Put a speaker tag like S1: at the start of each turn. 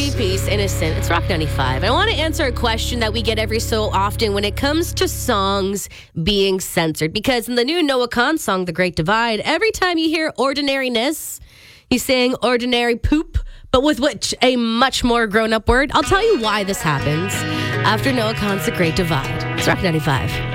S1: Baby Peace, Innocent. It's Rock 95. I want to answer a question that we get every so often when it comes to songs being censored. Because in the new Noah Khan song, The Great Divide, every time you hear ordinariness, he's saying ordinary poop, but with which a much more grown-up word. I'll tell you why this happens after Noah Khan's The Great Divide. It's Rock 95.